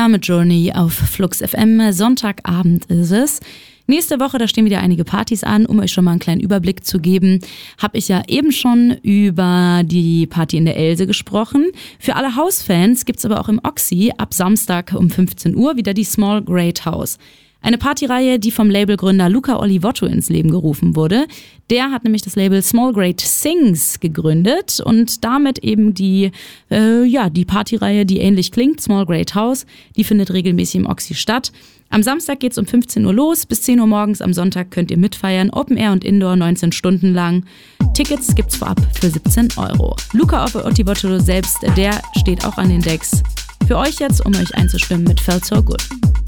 mit Journey auf Flux FM. Sonntagabend ist es. Nächste Woche, da stehen wieder einige Partys an. Um euch schon mal einen kleinen Überblick zu geben, habe ich ja eben schon über die Party in der Else gesprochen. Für alle House-Fans gibt's aber auch im Oxy ab Samstag um 15 Uhr wieder die Small Great House. Eine Partyreihe, die vom Labelgründer Luca Olivotto ins Leben gerufen wurde. Der hat nämlich das Label Small Great Sings gegründet und damit eben die Partyreihe, die ähnlich klingt, Small Great House, die findet regelmäßig im Oxy statt. Am Samstag geht's um 15 Uhr los, bis 10 Uhr morgens am Sonntag könnt ihr mitfeiern, Open Air und Indoor 19 Stunden lang. Tickets gibt's vorab für 17 €. Luca Olivotto selbst, der steht auch an den Decks. Für euch jetzt, um euch einzustimmen mit Felt So Good.